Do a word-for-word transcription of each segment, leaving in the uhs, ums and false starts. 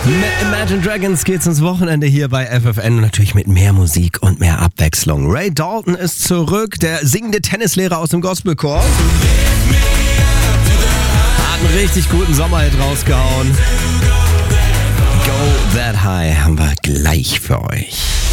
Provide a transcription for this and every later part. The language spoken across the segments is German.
Mit Imagine Dragons geht's ins Wochenende hier bei F F N und natürlich mit mehr Musik und mehr Abwechslung. Ray Dalton ist zurück, der singende Tennislehrer aus dem Gospelchor. Hat einen richtig guten Sommerhit rausgehauen. Go That High haben wir gleich für euch.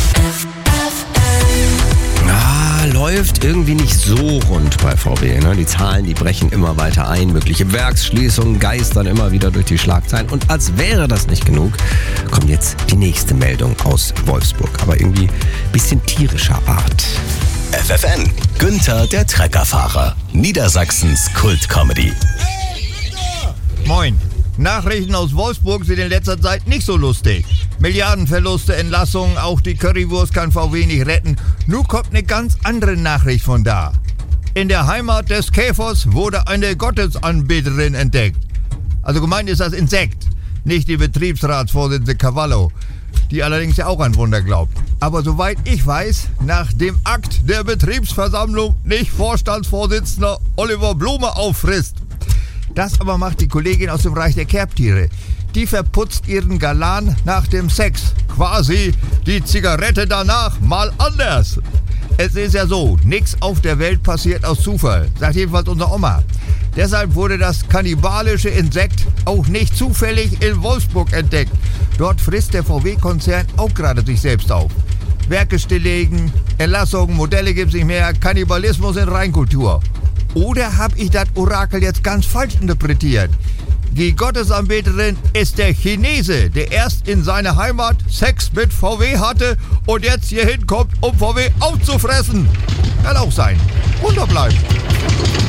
Ah, läuft irgendwie nicht so rund bei V W. Ne? Die Zahlen, die brechen immer weiter ein. Mögliche Werksschließungen geistern immer wieder durch die Schlagzeilen. Und als wäre das nicht genug, kommt jetzt die nächste Meldung aus Wolfsburg. Aber irgendwie ein bisschen tierischer Art. F F N, Günther der Treckerfahrer, Niedersachsens Kult-Comedy. Moin. Nachrichten aus Wolfsburg sind in letzter Zeit nicht so lustig. Milliardenverluste, Entlassungen, auch die Currywurst kann V W nicht retten. Nun kommt eine ganz andere Nachricht von da. In der Heimat des Käfers wurde eine Gottesanbeterin entdeckt. Also gemeint ist das Insekt, nicht die Betriebsratsvorsitzende Cavallo, die allerdings ja auch an Wunder glaubt. Aber soweit ich weiß, nach dem Akt der Betriebsversammlung nicht Vorstandsvorsitzender Oliver Blume auffrisst. Das aber macht die Kollegin aus dem Reich der Kerbtiere. Die verputzt ihren Galan nach dem Sex. Quasi die Zigarette danach mal anders. Es ist ja so, nichts auf der Welt passiert aus Zufall, sagt jedenfalls unsere Oma. Deshalb wurde das kannibalische Insekt auch nicht zufällig in Wolfsburg entdeckt. Dort frisst der V W-Konzern auch gerade sich selbst auf. Werke stilllegen, Entlassungen, Modelle gibt's nicht mehr, Kannibalismus in Reinkultur. Oder habe ich das Orakel jetzt ganz falsch interpretiert? Die Gottesanbeterin ist der Chinese, der erst in seiner Heimat Sex mit V W hatte und jetzt hier hinkommt, um V W aufzufressen. Kann auch sein. Runterbleiben.